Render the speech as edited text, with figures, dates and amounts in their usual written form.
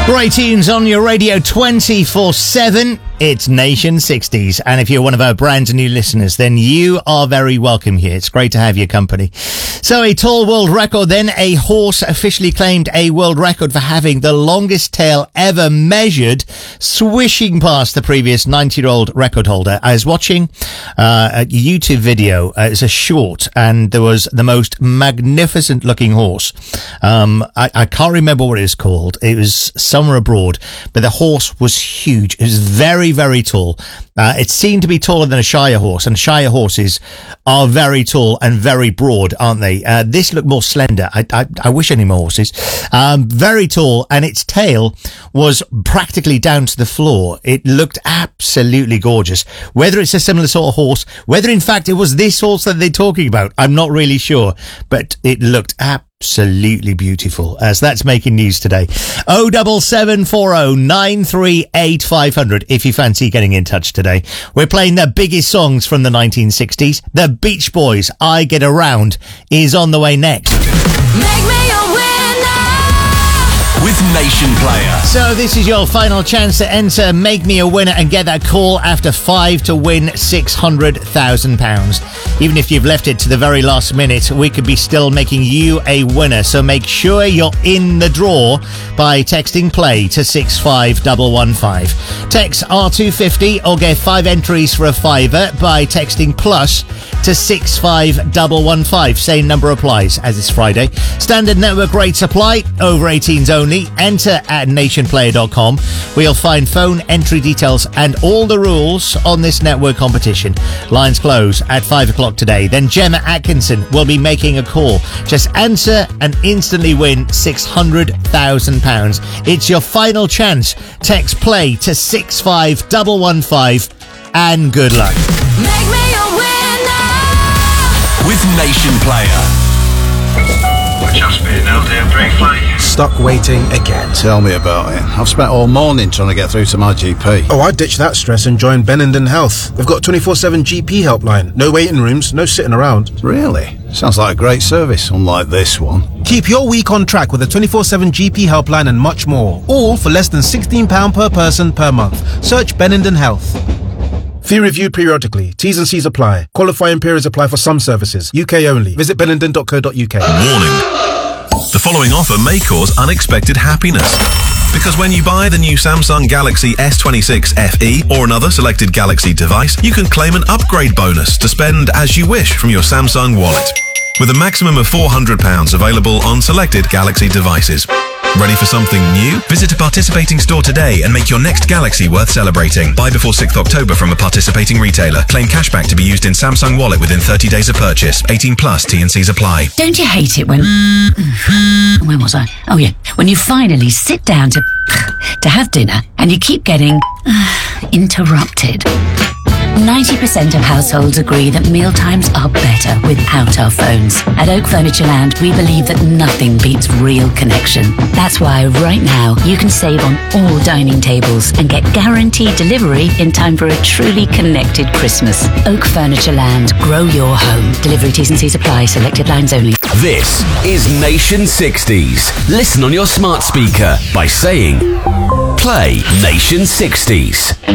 Great tunes on your radio 24/7. It's Nation 60s. And if you're one of our brand new listeners, then you are very welcome here. It's great to have your company. So a tall world record then. A horse officially claimed a world record for having the longest tail ever measured, swishing past the previous 90-year-old record holder. I was watching a YouTube video. It's a short, and there was the most magnificent looking horse. I can't remember what it was called. It was somewhere abroad, but the horse was huge. It was very, very tall. It seemed to be taller than a Shire horse, and Shire horses are very tall and very broad, aren't they? This looked more slender. I wish any more horses. Very tall, and its tail was practically down to the floor. It looked absolutely gorgeous. Whether it's a similar sort of horse, whether in fact it was this horse that they're talking about, I'm not really sure, but it looked absolutely beautiful, as that's making news today. 07740 938 500 if you fancy getting in touch today. We're playing the biggest songs from the 1960s. The Beach Boys, I Get Around, is on the way next. Make me a winner with Nation Player. So this is your final chance to enter Make Me a Winner and get that call after 5 to win £600,000. Even if you've left it to the very last minute, we could be still making you a winner. So make sure you're in the draw by texting play to 65115. Text R250 or get 5 entries for a fiver by texting plus to 65115. Same number applies as it's Friday. Standard network rates apply. Over 18s only. Enter at nationplayer.com, where you'll find phone entry details and all the rules on this network competition. Lines close at 5 o'clock today. Then Gemma Atkinson will be making a call. Just answer and instantly win £600,000. It's your final chance. Text play to 65115 and good luck. Make me a winner with Nation Player. Just been out there briefly. Stuck waiting again. Tell me about it. I've spent all morning trying to get through to my GP. Oh, I ditched that stress and joined Benenden Health. They've got a 24/7 GP helpline. No waiting rooms, no sitting around. Really? Sounds like a great service, unlike this one. Keep your week on track with a 24/7 GP helpline and much more. All for less than £16 per person per month. Search Benenden Health. Fee reviewed periodically. T's and C's apply. Qualifying periods apply for some services. UK only. Visit benenden.co.uk. Warning. The following offer may cause unexpected happiness. Because when you buy the new Samsung Galaxy S26 FE or another selected Galaxy device, you can claim an upgrade bonus to spend as you wish from your Samsung wallet. With a maximum of £400 available on selected Galaxy devices. Ready for something new? Visit a participating store today and make your next Galaxy worth celebrating. Buy before 6th October from a participating retailer. Claim cashback to be used in Samsung Wallet within 30 days of purchase. 18 plus, T&Cs apply. Don't you hate it when... Where was I? Oh yeah. When you finally sit down to have dinner and you keep getting interrupted. 90% of households agree that mealtimes are better without our phones. At Oak Furniture Land, we believe that nothing beats real connection. That's why right now you can save on all dining tables and get guaranteed delivery in time for a truly connected Christmas. Oak Furniture Land, grow your home. Delivery T&Cs apply, selected lines only. This is Nation 60s. Listen on your smart speaker by saying play Nation 60s.